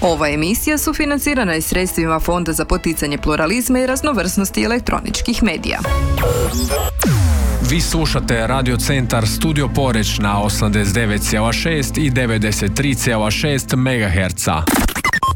Ova emisija sufinancirana je sredstvima Fonda za poticanje pluralizma i raznovrsnosti elektroničkih medija. Vi slušate Radio Centar Studio Poreč na 89,6 i 93,6 MHz.